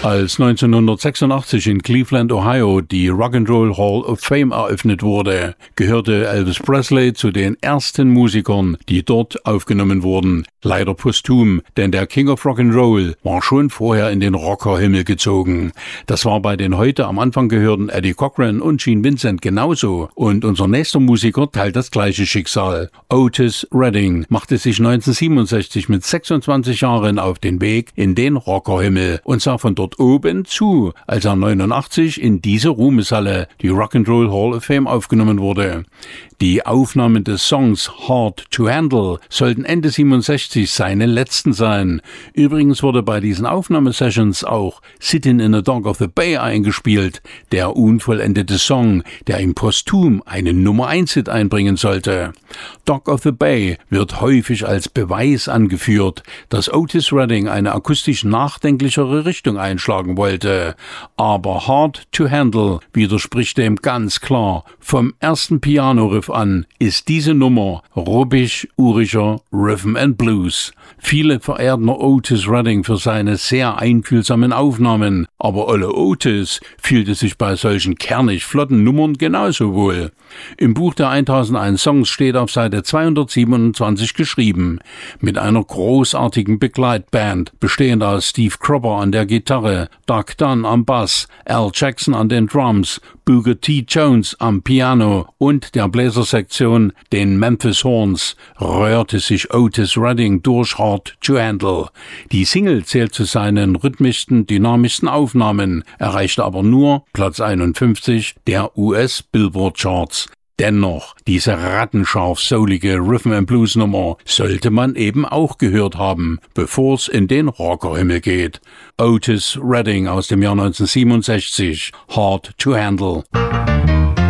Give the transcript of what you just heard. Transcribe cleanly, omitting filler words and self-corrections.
Als 1986 in Cleveland, Ohio die Rock'n'Roll Hall of Fame eröffnet wurde, gehörte Elvis Presley zu den ersten Musikern, die dort aufgenommen wurden. Leider posthum, denn der King of Rock'n'Roll war schon vorher in den Rockerhimmel gezogen. Das war bei den heute am Anfang gehörten Eddie Cochran und Gene Vincent genauso. Und unser nächster Musiker teilt das gleiche Schicksal. Otis Redding machte sich 1967 mit 26 Jahren auf den Weg in den Rockerhimmel und sah von dort oben zu, als er 89 in diese Ruhmeshalle, die Rock'n'Roll Hall of Fame, aufgenommen wurde. Die Aufnahmen des Songs Hard to Handle sollten Ende 67 seine letzten sein. Übrigens wurde bei diesen Aufnahmesessions auch Sittin' in the Dock of the Bay eingespielt, der unvollendete Song, der ihm posthum einen Nummer-1-Hit einbringen sollte. Dock of the Bay wird häufig als Beweis angeführt, dass Otis Redding eine akustisch nachdenklichere Richtung einschlagen wollte. Aber Hard to Handle widerspricht dem ganz klar. Vom ersten Piano-Riff an ist diese Nummer ruppisch-uriger Rhythm and Blues. Viele verehrten Otis Redding für seine sehr einfühlsamen Aufnahmen, aber Olle Otis fühlte sich bei solchen kernig flotten Nummern genauso wohl. Im Buch der 1001 Songs steht auf Seite 227 geschrieben, mit einer großartigen Begleitband, bestehend aus Steve Cropper an der Gitarre, Doug Dunn am Bass, Al Jackson an den Drums, Booker T. Jones am Piano und der Bläsersektion, den Memphis Horns, rührte sich Otis Redding durch Hard to Handle. Die Single zählt zu seinen rhythmischsten, dynamischsten Aufnahmen, erreichte aber nur Platz 51 der US-Billboard-Charts. Dennoch, diese rattenscharf soulige Rhythm-and-Blues-Nummer sollte man eben auch gehört haben, bevor es in den Rockerhimmel geht. Otis Redding aus dem Jahr 1967, Hard to Handle.